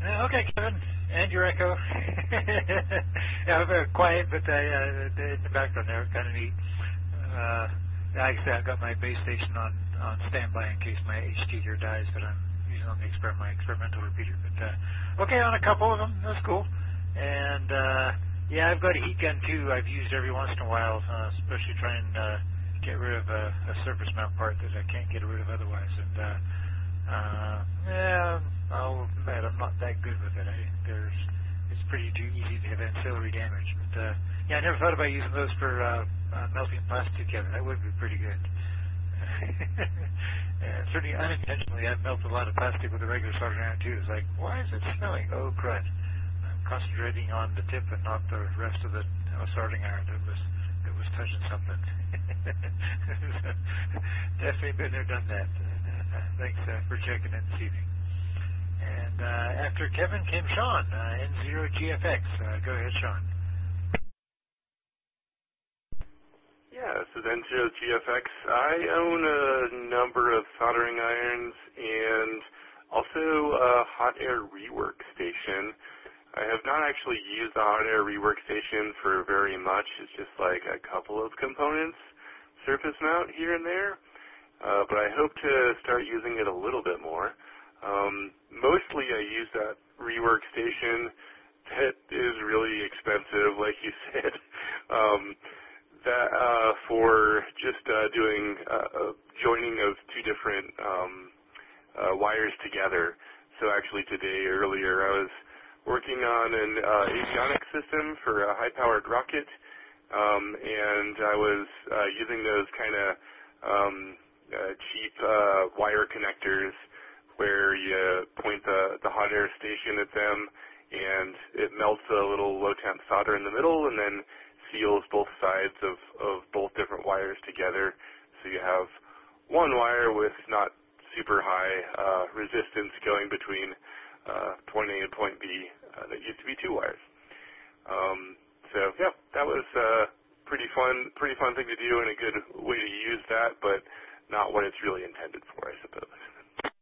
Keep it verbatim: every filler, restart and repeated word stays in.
Uh, okay, Kevin, and your echo. Yeah, very quiet, but uh, yeah, in the background there, kind of neat. Uh, like I said, I've got my base station on, on standby in case my H T here dies, but I'm using on the exper- my experimental repeater. But uh, okay, on a couple of them, that's cool. And uh, yeah, I've got a heat gun too. I've used every once in a while, uh, especially trying to uh, get rid of a, a surface mount part that I can't get rid of otherwise. And uh, Uh, yeah, I'll admit I'm not that good with it. I, there's, it's pretty too easy to have ancillary damage. But uh, yeah, I never thought about using those for uh, uh, melting plastic together. That would be pretty good. And certainly unintentionally, I've melted a lot of plastic with a regular soldering iron too. It's like, why is it snowing? Oh crud! I'm concentrating on the tip and not the rest of the uh, soldering iron that was that was touching something. Definitely been there, done that. Uh, thanks uh, for checking in this evening. And uh, after Kevin came Sean, uh, N zero G F X. Uh, go ahead, Sean. Yeah, this is N zero G F X. I own a number of soldering irons and also a hot air rework station. I have not actually used the hot air rework station for very much. It's just like a couple of components, surface mount here and there. Uh, but I hope to start using it a little bit more. Um, mostly I use that rework station that is really expensive, like you said, um, that uh, for just uh, doing uh, a joining of two different um, uh, wires together. So actually today, earlier, I was working on an uh, avionics system for a high-powered rocket, um, and I was uh, using those kind of um, Uh, cheap uh, wire connectors where you point the, the hot air station at them and it melts a little low temp solder in the middle and then seals both sides of, of both different wires together, so you have one wire with not super high uh, resistance going between uh, point A and point B. Uh, that used to be two wires. Um, so yeah, that was uh, pretty fun, pretty fun thing to do and a good way to use that, but not what it's really intended for, I suppose.